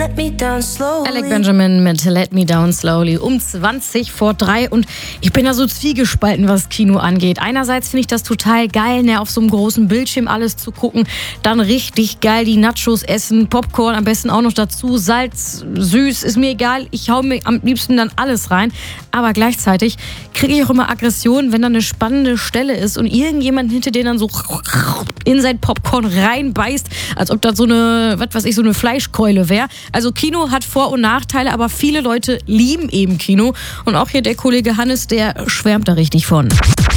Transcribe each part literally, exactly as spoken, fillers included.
let me down slowly. Alec Benjamin mit Let Me Down Slowly um zwanzig vor drei und ich bin da so zwiegespalten, was Kino angeht. Einerseits finde ich das total geil, ne, auf so einem großen Bildschirm alles zu gucken, dann richtig geil die Nachos essen, Popcorn am besten auch noch dazu, Salz, süß, ist mir egal, ich hau mir am liebsten dann alles rein, aber gleichzeitig kriege ich auch immer Aggression, wenn da eine spannende Stelle ist und irgendjemand hinter dir dann so in sein Popcorn reinbeißt, als ob das so eine, was weiß ich, so eine Fleischkeule wäre. Also Kino hat Vor- und Nachteile, aber viele Leute lieben eben Kino. Und auch hier der Kollege Hannes, der schwärmt da richtig von.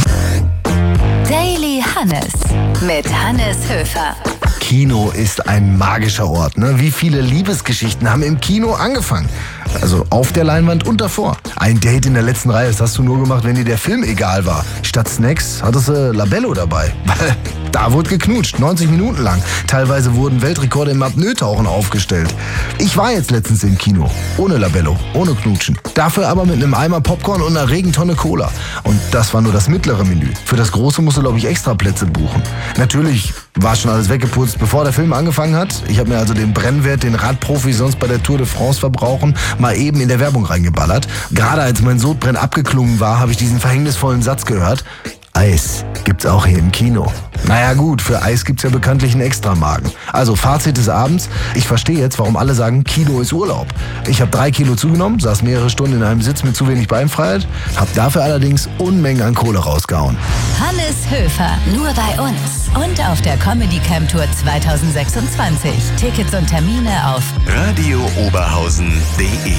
Daily Hannes mit Hannes Höfer. Kino ist ein magischer Ort. Ne? Wie viele Liebesgeschichten haben im Kino angefangen? Also auf der Leinwand und davor. Ein Date in der letzten Reihe, das hast du nur gemacht, wenn dir der Film egal war. Statt Snacks hattest du Labello dabei. Weil da wurde geknutscht, neunzig Minuten lang. Teilweise wurden Weltrekorde im Apnoe-Tauchen aufgestellt. Ich war jetzt letztens im Kino. Ohne Labello, ohne Knutschen. Dafür aber mit einem Eimer Popcorn und einer Regentonne Cola. Und das war nur das mittlere Menü. Für das große musst du, glaube ich, extra Plätze buchen. Natürlich war schon alles weggeputzt, bevor der Film angefangen hat. Ich habe mir also den Brennwert, den Radprofis sonst bei der Tour de France verbrauchen, mal eben in der Werbung reingeballert. Gerade als mein Sodbrennen abgeklungen war, habe ich diesen verhängnisvollen Satz gehört. Eis gibt's auch hier im Kino. Naja gut, für Eis gibt's ja bekanntlich einen Extramagen. Also Fazit des Abends, ich verstehe jetzt, warum alle sagen, Kino ist Urlaub. Ich habe drei Kilo zugenommen, saß mehrere Stunden in einem Sitz mit zu wenig Beinfreiheit, habe dafür allerdings Unmengen an Kohle rausgehauen. Hannes Höfer, nur bei uns. Und auf der Comedy Camp Tour zwanzig sechsundzwanzig. Tickets und Termine auf radio oberhausen punkt de